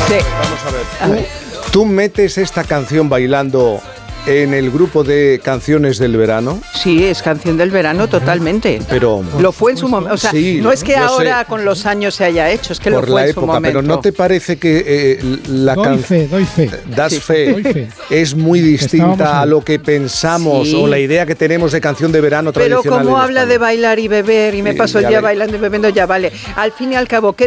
Sí. Vamos a ver. ¿Tú metes esta canción bailando en el grupo de canciones del verano? Sí, es canción del verano totalmente. Pero lo fue en su momento. O sea, sí, no es que ahora sé, con los años se haya hecho, es que por lo fue la en su época, momento. pero ¿no te parece que la canción Doy fe. Das Sí. fe Doy fe. es muy distinta Estábamos a ahí. lo que pensamos Sí. o la idea que tenemos de canción de verano Pero tradicional? como en habla España? de bailar y beber y me paso el ya día ves. bailando y bebiendo, ya vale. Al fin y al cabo, ¿qué